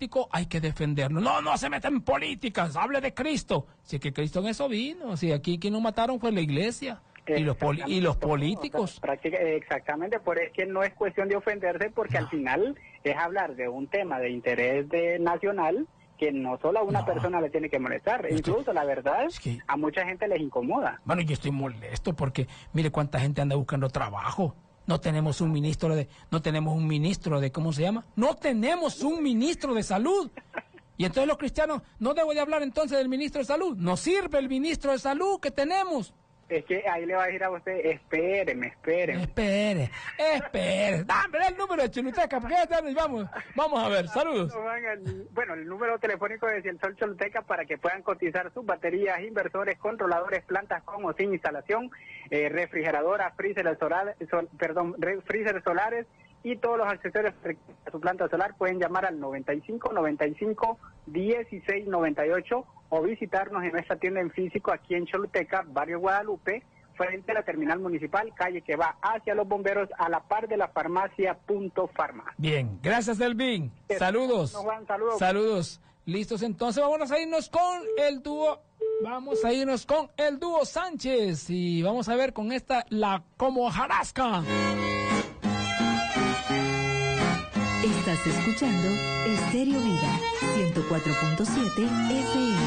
político, hay que defenderlo. No, no se meta en políticas, hable de Cristo. Si es que Cristo en eso vino, si aquí quien nos mataron fue la iglesia y los políticos. Exactamente, por es que no es cuestión de ofenderse, porque al final es hablar de un tema de interés nacional que no solo a una persona le tiene que molestar, incluso la verdad a mucha gente les incomoda. Bueno, yo estoy molesto porque mire cuánta gente anda buscando trabajo. No tenemos un ministro de, ¿cómo se llama? No tenemos un ministro de salud. Y entonces los cristianos, no debo de hablar entonces del ministro de salud. No sirve el ministro de salud que tenemos. Es que ahí le va a decir a usted, espere. Dame el número de Choluteca, porque vamos a ver, saludos. Bueno, el número telefónico de Cielsol Choluteca para que puedan cotizar sus baterías, inversores, controladores, plantas con o sin instalación, refrigeradoras, freezer solares y todos los accesorios a su planta solar. Pueden llamar al 95-16-98 o visitarnos en nuestra tienda en físico aquí en Choluteca, barrio Guadalupe, frente a la terminal municipal, calle que va hacia los bomberos, a la par de la farmacia Punto Farma. Bien, gracias Elvin. Saludos. Juan, saludos. Listos, entonces vamos a irnos con el dúo. Sánchez y vamos a ver con esta la como Jarasca. Estás escuchando Estéreo Vida 104.7 FM.